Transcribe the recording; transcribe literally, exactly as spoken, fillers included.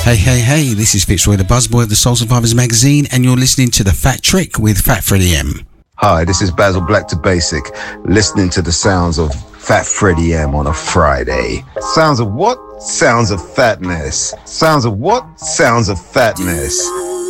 Hey, hey, hey, this is Fitzroy the Buzzboy of the Soul Survivors magazine, and you're listening to The Fat Trick with Fat Freddie M. Hi, this is Basil Black to Basic, listening to the sounds of Fat Freddie M on a Friday. Sounds of what? Sounds of fatness. Sounds of what? Sounds of fatness.